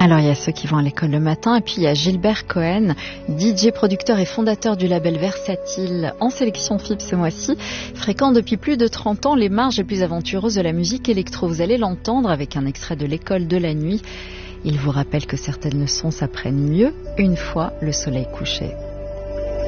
Alors il y a ceux qui vont à l'école le matin et puis il y a Gilbert Cohen, DJ, producteur et fondateur du label Versatile, en sélection FIP ce mois-ci, fréquent depuis plus de 30 ans les marges les plus aventureuses de la musique électro. Vous allez l'entendre avec un extrait de l'école de la nuit. Il vous rappelle que certaines leçons s'apprennent mieux une fois le soleil couché.